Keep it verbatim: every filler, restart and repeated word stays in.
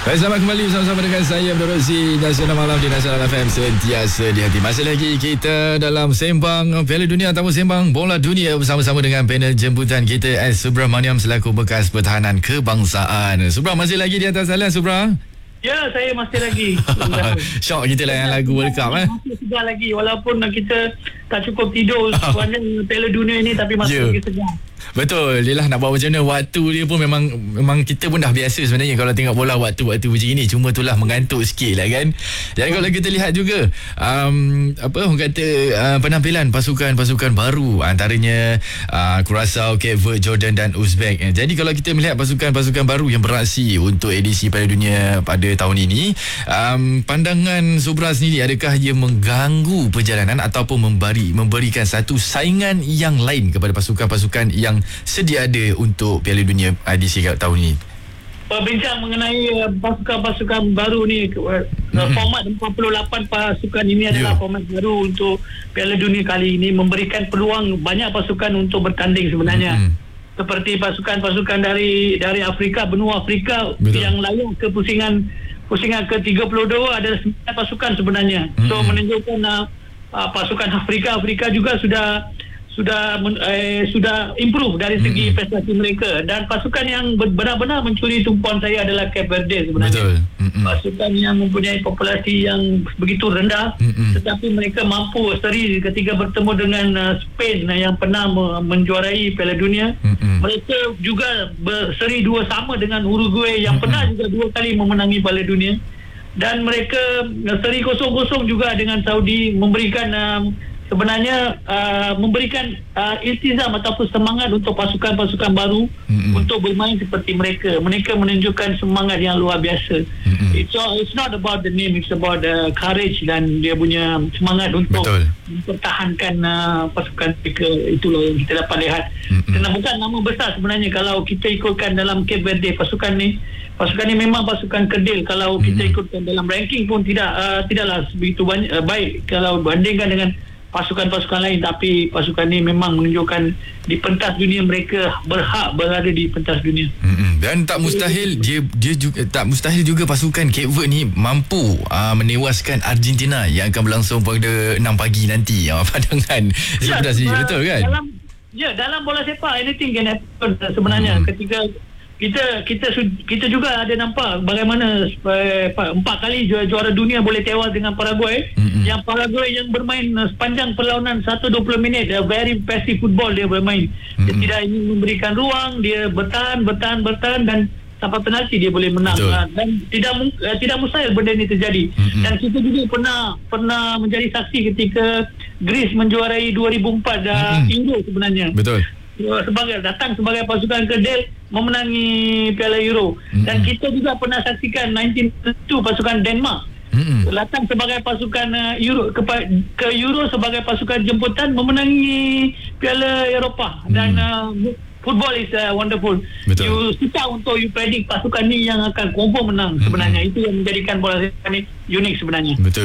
Baik, selamat kembali bersama-sama dengan saya Abdul Rozi. Nasional Malam di Nasional F M, sentiasa di hati. Masih lagi kita dalam sembang Piala Dunia atau sembang Bola Dunia bersama-sama dengan panel jemputan kita S. Subramaniam selaku bekas pertahanan kebangsaan. Subra, masih lagi di atas talian, Subra? Ya, saya masih lagi. Syok kita lah yang lagu World Cup eh. Masih segar lagi walaupun kita tak cukup tidur sepanjang Piala Dunia ini, tapi masih yeah. lagi segar. Betul, dia lah nak buat macam mana. Waktu dia pun memang memang kita pun dah biasa sebenarnya kalau tengok bola waktu-waktu macam ini. Cuma itulah mengantuk sikit lah kan. Dan kalau kita lihat juga um, apa orang kata uh, penampilan pasukan-pasukan baru, antaranya uh, Curaçao, Cape Verde, Jordan dan Uzbek. Jadi kalau kita melihat pasukan-pasukan baru yang beraksi untuk edisi Piala Dunia pada tahun ini, um, pandangan Subra sendiri, adakah ia mengganggu perjalanan ataupun memberi memberikan satu saingan yang lain kepada pasukan-pasukan yang sedia ada untuk Piala Dunia edisi tahun ini? Berbincang mengenai uh, pasukan-pasukan baru ni, uh, mm-hmm. format empat puluh lapan pasukan ini adalah yeah. format baru untuk Piala Dunia kali ini, memberikan peluang banyak pasukan untuk bertanding sebenarnya. Mm-hmm. Seperti pasukan-pasukan dari dari Afrika, benua Afrika. Betul. Yang layak ke pusingan pusingan ke tiga puluh dua adalah sembilan pasukan sebenarnya. Mm-hmm. So menunjukkan uh, uh, pasukan Afrika Afrika juga sudah sudah eh, sudah improve dari segi mm-hmm. prestasi mereka, dan pasukan yang benar-benar mencuri tumpuan saya adalah Cape Verde sebenarnya. Betul. Mm-hmm. Pasukan yang mempunyai populasi yang begitu rendah, mm-hmm. tetapi mereka mampu seri ketika bertemu dengan uh, Spain uh, yang pernah me- menjuarai Piala Dunia. Mm-hmm. Mereka juga berseri dua sama dengan Uruguay yang mm-hmm. pernah juga dua kali memenangi Piala Dunia, dan mereka uh, seri kosong-kosong juga dengan Saudi, memberikan uh, sebenarnya uh, memberikan uh, iltizam ataupun semangat untuk pasukan-pasukan baru mm-hmm. untuk bermain seperti mereka. Mereka menunjukkan semangat yang luar biasa. Mm-hmm. It's, all, it's not about the name, it's about the courage dan dia punya semangat untuk Betul. mempertahankan uh, pasukan mereka. Itulah yang kita dapat lihat. Mm-hmm. Karena bukan nama besar sebenarnya kalau kita ikutkan dalam Cape Verde. Pasukan ni Pasukan ni memang pasukan kerdil. Kalau mm-hmm. kita ikutkan dalam ranking pun tidak uh, tidaklah begitu banyak, uh, baik kalau bandingkan dengan pasukan-pasukan lain, tapi pasukan ni memang menunjukkan di pentas dunia mereka berhak berada di pentas dunia. Mm-hmm. Dan tak mustahil dia dia juga tak mustahil juga pasukan Cape Verde ni mampu uh, menewaskan Argentina yang akan berlangsung pada enam pagi nanti. Uh, pandangan ya, sebenarnya betul kan? Dalam ya dalam bola sepak anything can happen sebenarnya. Mm-hmm. Ketika kita kita kita juga ada nampak bagaimana uh, empat kali ju- juara dunia boleh tewas dengan Paraguay. Mm-hmm. Yang Paraguay yang bermain uh, sepanjang perlawanan seratus dua puluh minit, uh, very passive football dia bermain. Dia mm-hmm. tidak ingin memberikan ruang, dia bertahan bertahan bertahan dan sampai penalti dia boleh menang. Uh, dan tidak uh, tidak mustahil benda ini terjadi. Mm-hmm. Dan kita juga pernah pernah menjadi saksi ketika Greece menjuarai dua ribu empat uh, mm-hmm. Euro sebenarnya. Betul. Sebagai datang sebagai pasukan kerdil memenangi Piala Euro. Mm-hmm. Dan kita juga pernah saksikan sembilan belas dua pasukan Denmark mm-hmm. datang sebagai pasukan uh, Euro ke, ke Euro sebagai pasukan jemputan memenangi Piala Eropah. Mm-hmm. Dan uh, football is uh, wonderful. Betul. You susah untuk you predict pasukan ni yang akan confirm menang sebenarnya. Mm-hmm. Itu yang menjadikan bola sepak ni unik sebenarnya. Betul.